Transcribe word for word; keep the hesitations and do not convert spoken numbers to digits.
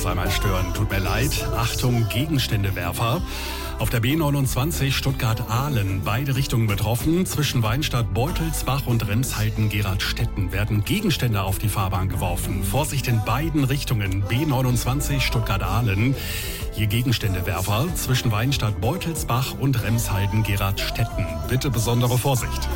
das einmal stören. Tut mir leid. Achtung, Gegenständewerfer. Auf der B neunundzwanzig Stuttgart-Ahlen, beide Richtungen betroffen. Zwischen Weinstadt-Beutelsbach und Remshalden-Geradstetten werden Gegenstände auf die Fahrbahn geworfen. Vorsicht in beiden Richtungen. B neunundzwanzig Stuttgart-Ahlen. Hier Gegenständewerfer zwischen Weinstadt-Beutelsbach und Remshalden-Geradstetten. Bitte besondere Vorsicht.